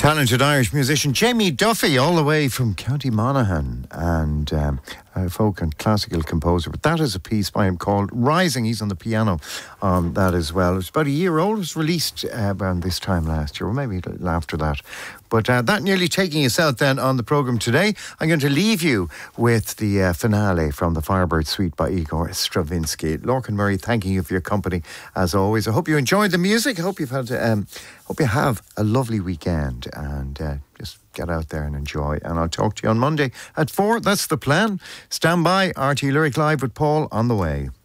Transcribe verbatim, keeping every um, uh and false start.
Talented Irish musician Jamie Duffy, all the way from County Monaghan, and um, a folk and classical composer. But that is a piece by him called Rising. He's on the piano on that as well. It's about a year old. It was released uh, around this time last year, or maybe a little after that. But uh, that nearly taking us out then on the programme today. I'm going to leave you with the uh, finale from the Firebird Suite by Igor Stravinsky. Lorcan Murray, thanking you for your company as always. I hope you enjoyed the music. I hope you've had, um, hope you have a lovely weekend, and uh, just get out there and enjoy. And I'll talk to you on Monday at four. That's the plan. Stand by. R T Lyric Live with Paul on the way.